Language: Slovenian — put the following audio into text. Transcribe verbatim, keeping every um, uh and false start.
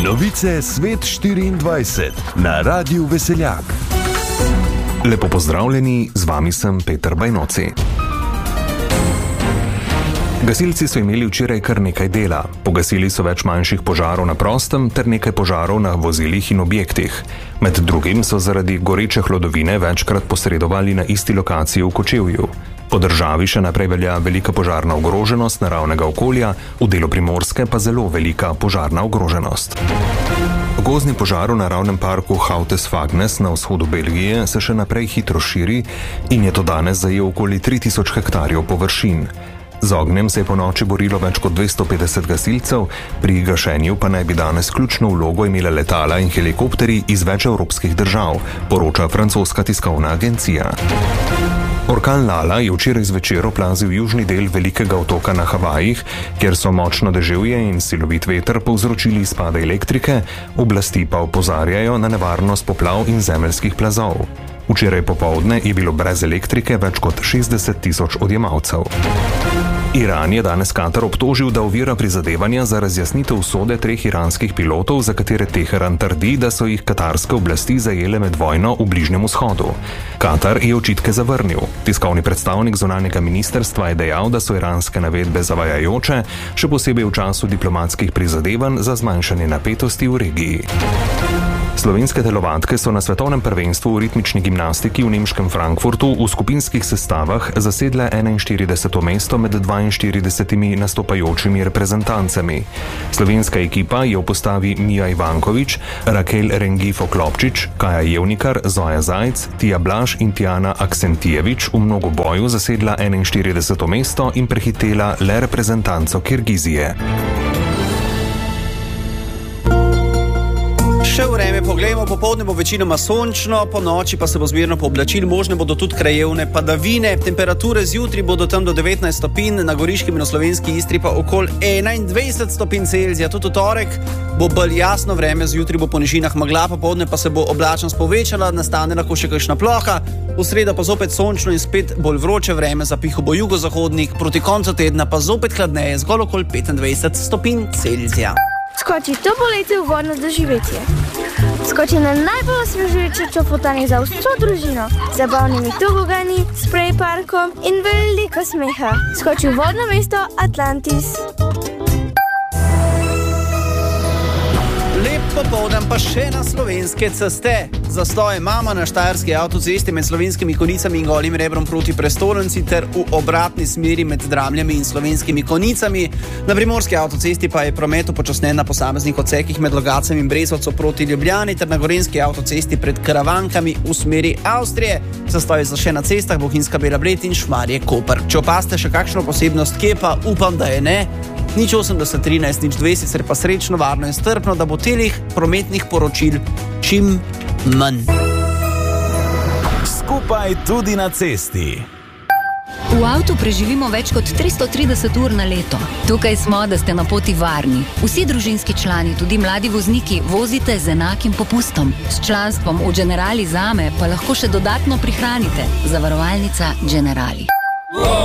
Novice Svet štiriindvajset na Radiu Veseljak. Lepo pozdravljeni, z vami sem Peter Bajnoci. Gasilci so imeli včeraj kar nekaj dela. Pogasili so več manjših požarov na prostem ter nekaj požarov na vozilih in objektih. Med drugim so zaradi goreče hlodovine večkrat posredovali na isti lokaciji v Kočevju. Po državi še naprej velja velika požarna ogroženost naravnega okolja, v delu Primorske pa zelo velika požarna ogroženost. Gozdni požar v naravnem parku Houtes-Fagnes na vzhodu Belgije se še naprej hitro širi in je to danes zajel okoli tri tisoč hektarjev površin. Z ognjem se je po noči borilo več kot dvesto petdeset gasilcev, pri gašenju pa naj bi danes ključno vlogo imela letala in helikopteri iz več evropskih držav, poroča francoska tiskovna agencija. Orkan Lala je včeraj zvečer oplazil južni del velikega otoka na Havajih, kjer so močno deževje in silovit veter povzročili izpade elektrike, oblasti pa opozarjajo na nevarnost poplav in zemeljskih plazov. Včeraj popoldne je bilo brez elektrike več kot šestdeset tisoč odjemalcev. Iran je danes Katar obtožil, da ovira prizadevanja za razjasnitev usode treh iranskih pilotov, za katere Teheran trdi, da so jih katarske oblasti zajele med vojno v Bližnjem vzhodu. Katar je očitke zavrnil. Tiskovni predstavnik zunanjega ministrstva je dejal, da so iranske navedbe zavajajoče, še posebej v času diplomatskih prizadevanj za zmanjšanje napetosti v regiji. Slovenske telovadke so na svetovnem prvenstvu v ritmični gimnastiki v nemškem Frankfurtu v skupinskih sestavah zasedle enainštirideseto mesto med dvainštiridesetimi nastopajočimi reprezentancami. Slovenska ekipa je v postavi Mija Ivankovič, Rakel Rengifo-Klopčič, Kaja Jevnikar, Zoja Zajc, Tija Blaž in Tijana Aksentijevič v mnogoboju zasedla enainštirideseto mesto in prehitela le reprezentanco Kirgizije. Še vreme, poglejmo, popoldne bo večinoma sončno, po noči pa se bo zmerno pooblačil, možne bodo tudi krajevne padavine. Temperature zjutraj bodo tam do devetnajst stopinj, na Goriškem in na Slovenski Istri pa okoli enaindvajset stopinj Celzija. Tudi v torek bo bolj jasno vreme, zjutraj bo po nižinah megla, popoldne pa se bo oblačnost povečala, nastane lahko še kakšna ploha. V sredo pa zopet sončno in spet bolj vroče vreme, zapihal bo jugozahodnik, proti koncu tedna pa zopet hladneje, zgolj okoli petindvajset stopinj Celzija. Skoči to poletje v vodno doživetje. Skoči na najbolj osvežujoče čofotanje za vso družino, z zabavnimi tobogani, sprej parkom in veliko smeha. Skoči v vodno mesto Atlantis. Lep popoldan pa še na slovenske ceste. Zastoj imamo na štajerski avtocesti med Slovenskimi Konjicami in Golim Rebrom proti prestolnici ter v obratni smeri med Dramljami in Slovenskimi Konjicami. Na primorski avtocesti pa je promet upočasnjen na posameznih odsekih med Logatcem in Brezovico proti Ljubljani ter na gorenjski avtocesti pred Karavankami v smeri Avstrije. Zastoj so še na cestah Bohinjska Bela Bled in Šmarje Koper. Če opaste še kakšno posebnost, kje pa upam, da je ne. Nič osemdeset trinajst, nič dve, sicer pa srečno, varno in strpno, da bo telih prometnih poročil čim manj. Skupaj tudi na cesti. V avtu preživimo več kot tristo trideset ur na leto. Tukaj smo, da ste na poti varni. Vsi družinski člani, tudi mladi vozniki, vozite z enakim popustom. S članstvom v Generali Zame pa lahko še dodatno prihranite. Zavarovalnica Generali.